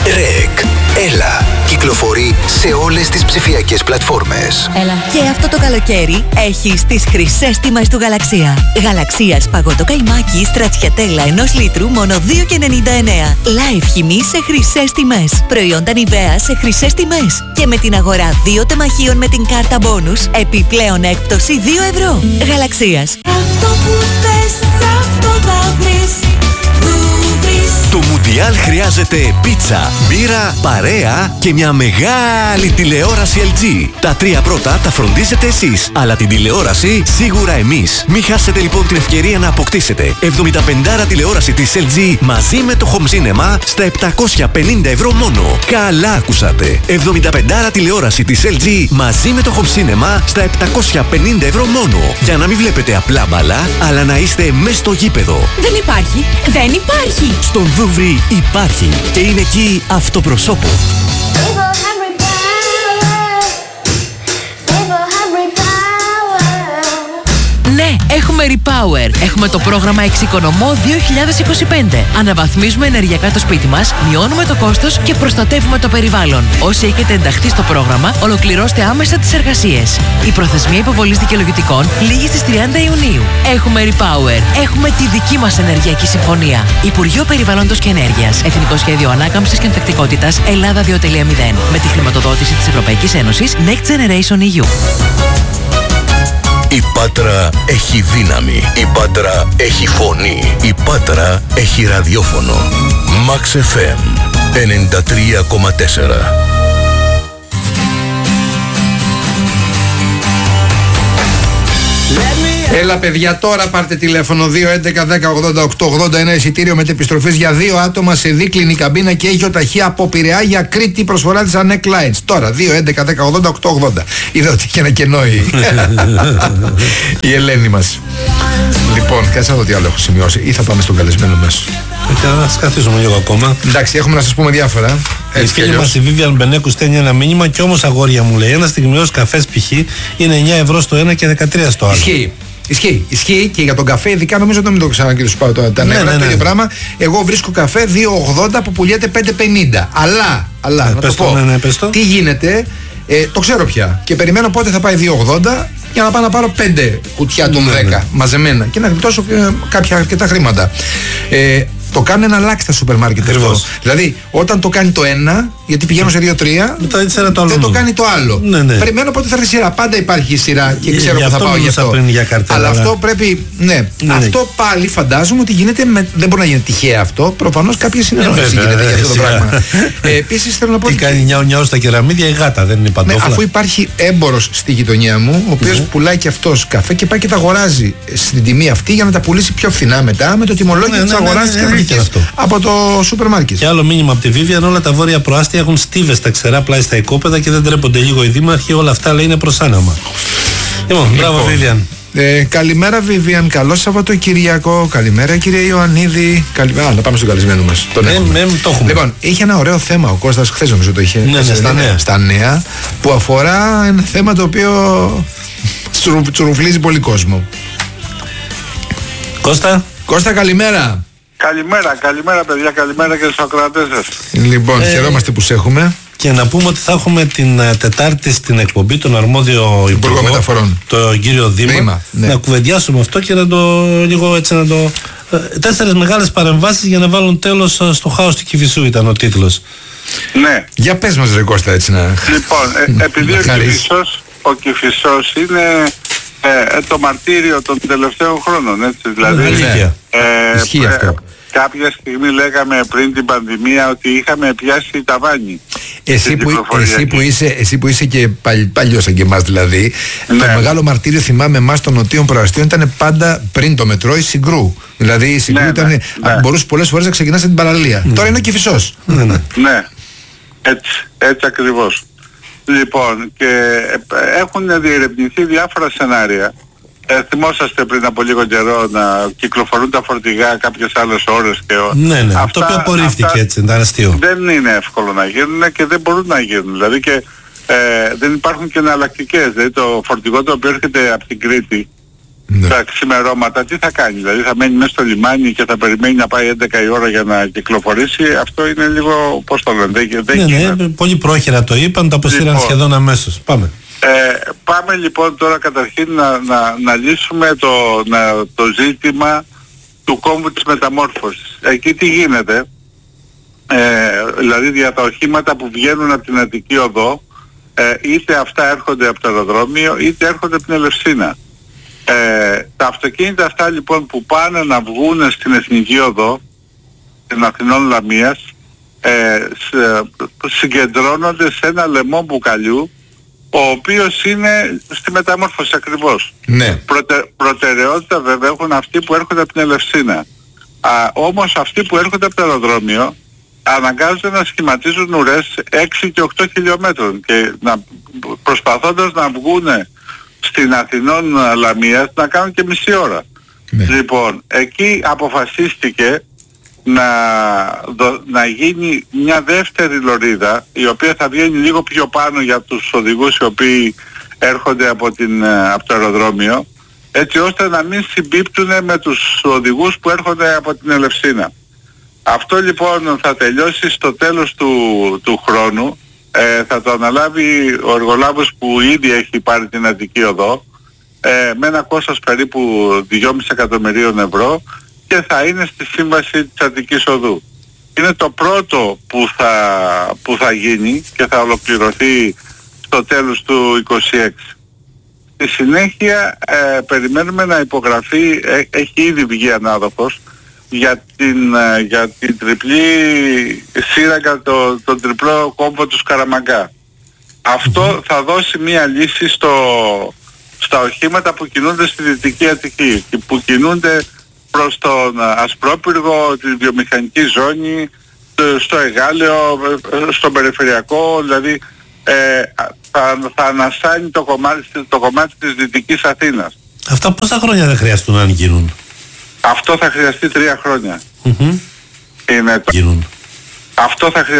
REC. Έλα. Κυκλοφορεί σε όλες τις ψηφιακές πλατφόρμες. Έλα. Και αυτό το καλοκαίρι έχεις τις χρυσές τιμές του Γαλαξία. Γαλαξία σπαγότο καϊμάκι στρατσιατέλα 1 λίτρου μόνο 2,99. Live χυμή σε χρυσές τιμές. Προϊόντα Nivea σε χρυσές τιμές. Και με την αγορά 2 τεμαχίων με την κάρτα bonus, επιπλέον έκπτωση 2 ευρώ. Γαλαξίας. Αυτό που θες, αυτό θα βρεις. Το Μουντιάλ χρειάζεται πίτσα, μπύρα, παρέα και μια μεγάλη τηλεόραση LG. Τα 3 πρώτα τα φροντίζετε εσείς, αλλά την τηλεόραση σίγουρα εμείς. Μην χάσετε λοιπόν την ευκαιρία να αποκτήσετε 75 τηλεόραση της LG μαζί με το Home Cinema στα 750 ευρώ μόνο. Καλά ακούσατε. 75 τηλεόραση της LG μαζί με το Home Cinema στα 750 ευρώ μόνο. Για να μην βλέπετε απλά μπαλά, αλλά να είστε μες στο γήπεδο. Δεν υπάρχει. Δεν υπάρχει. Στον Δούβρι υπάρχει και είναι εκεί αυτοπροσώπου. Ναι, έχουμε Repower. Έχουμε το πρόγραμμα Εξοικονομώ 2025. Αναβαθμίζουμε ενεργειακά το σπίτι μας, μειώνουμε το κόστος και προστατεύουμε το περιβάλλον. Όσοι έχετε ενταχθεί στο πρόγραμμα, ολοκληρώστε άμεσα τις εργασίες. Η προθεσμία υποβολής δικαιολογητικών λήγει στις 30 Ιουνίου. Έχουμε Repower. Έχουμε τη δική μας ενεργειακή συμφωνία. Υπουργείο Περιβάλλοντος και Ενέργειας. Εθνικό Σχέδιο Ανάκαμψης και Ανθεκτικότητας Ελλάδα 2.0. Με τη χρηματοδότηση της Ευρωπαϊκής Ένωσης Next Generation EU. Η Πάτρα έχει δύναμη. Η Πάτρα έχει φωνή. Η Πάτρα έχει ραδιόφωνο. Max FM 93,4. Έλα παιδιά, τώρα πάρτε τηλέφωνο 211-10-88-80, ένα εισιτήριο μετεπιστροφής για 2 άτομα σε δίκλινη καμπίνα και ηχειοταχή από Πειραιά για Κρήτη, προσφορά της Anec Lines. Τώρα 211-10-88-80. Είδα ότι είχε ένα κενό η Ελένη μας. Λοιπόν, κάτσε να δω τι άλλο έχω σημειώσει ή θα πάμε στον καλεσμένο μας. Να τις καθίσουμε λίγο ακόμα. Εντάξει, έχουμε να σας πούμε διάφορα. Η φίλη μας η Vivian Μπενέκου στέλνει ένα μήνυμα και όμως αγόρια μου λέει ένα στιγμιαίος καφές π.χ. είναι 9 ευρώ στο ένα και 13 στο άλλο. Ισχύει και για τον καφέ, ειδικά νομίζω ότι μην το ξανά και σου πάω τα νεύρα. Το ίδιο πράγμα. Εγώ βρίσκω καφέ 2,80 που πουλιέται 5,50. Αλλά να το πω. Τι γίνεται, το ξέρω πια. Και περιμένω πότε θα πάει 2,80 για να πάω να πάρω 5 κουτιά των 10 μαζεμένα και να γλιτώσω κάποια αρκετά χρήματα. Το κάνουν ένα λάξ στα σούπερ μάρκετ αυτό. Δηλαδή, όταν το κάνει το ένα, γιατί πηγαίνω σε 2-3, δεν το κάνει το άλλο. Ναι. Περιμένω πότε θα έρθει η σειρά. Πάντα υπάρχει η σειρά και ξέρω που θα πάω γι' αυτό. Αλλά αυτό πρέπει. Ναι. Αυτό πάλι φαντάζομαι ότι γίνεται. Δεν μπορεί να γίνει τυχαία αυτό. Προφανώς κάποια συνεννόηση γίνεται για αυτό το πράγμα. Επίσης θέλω να πω. Τι κάνει νιάου στα κεραμίδια η γάτα, δεν είναι παντόφλα. Αφού υπάρχει έμπορος στη γειτονιά μου, ο οποίος πουλάει και αυτός καφέ και πάει και τα αγοράζει στην τιμή αυτή για να τα πουλήσει πιο φθηνά μετά με το τιμολόγιο της αγοράς από το σούπερ μάρκετ. Και άλλο μήνυμα από τη Vivian: όλα τα βόρεια προάστια έχουν στίβες στα ξερά πλάι στα οικόπεδα και δεν τρέπονται λίγο οι δήμαρχοι. Όλα αυτά λέει είναι προς άναμα. Λοιπόν, μπράβο Vivian. Καλημέρα Vivian, καλό Σαββατοκυριακό. Καλημέρα κύριε Ιωαννίδη. Να πάμε στον καλεσμένο μας. Το έχουμε. Λοιπόν, είχε ένα ωραίο θέμα ο Κώστας, χθες νομίζω το είχε. Στα νέα. Που αφορά ένα θέμα το οποίο τσουρουφλίζει πολύ κόσμο. Κώστα, καλημέρα. Καλημέρα παιδιά, καλημέρα και στους ακροατές σας. Λοιπόν, χαιρόμαστε που σε έχουμε. Και να πούμε ότι θα έχουμε την Τετάρτη στην εκπομπή τον αρμόδιο Υπουργό Μεταφορών, τον κύριο Δήμα, να κουβεντιάσουμε αυτό και να το λίγο έτσι να το... 4 μεγάλες παρεμβάσεις για να βάλουν τέλος στο χάος του Κηφισού ήταν ο τίτλος. Ναι. Για πες μας ρε Κώστα έτσι να... Λοιπόν, επειδή ο Κηφισός είναι το μαρτύριο των τελευταίων χρόνων, έτσι δηλαδή. Ισχύει αυτό. Κάποια στιγμή λέγαμε πριν την πανδημία ότι είχαμε πιάσει ταβάνι. Εσύ που είσαι και παλιός σαν και εμάς δηλαδή, το μεγάλο μαρτύριο θυμάμαι εμάς των νοτίων προαστίων ήταν πάντα πριν το μετρό η Συγκρού. Δηλαδή η Συγκρού ήταν, μπορούσε πολλές φορές να ξεκινάς από την παραλία. Τώρα είναι ο Κηφισός. Ναι, έτσι ακριβώς. Λοιπόν, και έχουν διερευνηθεί διάφορα σενάρια. Θυμόσαστε πριν από λίγο καιρό να κυκλοφορούν τα φορτηγά κάποιες άλλες ώρες και ναι, αυτό που απορρίφθηκε έτσι, ήταν αστείο. Δεν είναι εύκολο να γίνουν και δεν μπορούν να γίνουν. Δηλαδή και δεν υπάρχουν και εναλλακτικές. Δηλαδή το φορτηγό το οποίο έρχεται από την Κρήτη τα ξημερώματα, τι θα κάνει? Δηλαδή θα μένει μέσα στο λιμάνι και θα περιμένει να πάει 11 η ώρα για να κυκλοφορήσει? Αυτό είναι λίγο, πώς το λένε, ναι, πολύ πρόχειρα το είπαν, το αποσύραν σχεδόν αμέσως. Πάμε. Πάμε λοιπόν τώρα καταρχήν να λύσουμε το ζήτημα του κόμβου της μεταμόρφωσης. Εκεί τι γίνεται? Δηλαδή για τα οχήματα που βγαίνουν από την Αττική Οδό, είτε αυτά έρχονται από το αεροδρόμιο είτε έρχονται από την Ελευσίνα. Τα αυτοκίνητα αυτά λοιπόν που πάνε να βγουν στην Εθνική Οδό των Αθηνών Λαμίας συγκεντρώνονται σε ένα λαιμό μπουκαλιού, ο οποίος είναι στη μεταμόρφωση ακριβώς. Ναι. Προτεραιότητα βέβαια έχουν αυτοί που έρχονται από την Ελευσίνα. Όμως αυτοί που έρχονται από το αεροδρόμιο αναγκάζονται να σχηματίζουν ουρές 6 και 8 χιλιόμετρων και προσπαθώντας να βγούνε στην Αθηνών Λαμίας να κάνουν και μισή ώρα. Ναι. Λοιπόν, εκεί αποφασίστηκε να γίνει μια δεύτερη λωρίδα, η οποία θα βγαίνει λίγο πιο πάνω για τους οδηγούς οι οποίοι έρχονται από το αεροδρόμιο, έτσι ώστε να μην συμπίπτουν με τους οδηγούς που έρχονται από την Ελευσίνα. Αυτό λοιπόν θα τελειώσει στο τέλος του χρόνου. Θα το αναλάβει ο εργολάβος που ήδη έχει πάρει την Αττική Οδό με ένα κόστος περίπου 2,5 εκατομμυρίων ευρώ και θα είναι στη σύμβαση της Αττικής Οδού. Είναι το πρώτο που θα γίνει και θα ολοκληρωθεί στο τέλος του 2026. Στη συνέχεια περιμένουμε να υπογραφεί, έχει ήδη βγει ανάδοχος, για την τριπλή σύραγγα, τον τριπλό κόμβο του Σκαραμαγκά. Αυτό θα δώσει μία λύση στα οχήματα που κινούνται στη Δυτική Αττική και που κινούνται προς τον Ασπρόπυργο, τη βιομηχανική ζώνη, στο Εγάλεο, στο περιφερειακό, δηλαδή θα ανασάνει το κομμάτι της Δυτικής Αθήνας. Αυτά πόσα χρόνια δεν χρειαστούν να γίνουν? Αυτό θα χρειαστεί 3 χρόνια. Γίνουν. Αυτό θα χρειαστεί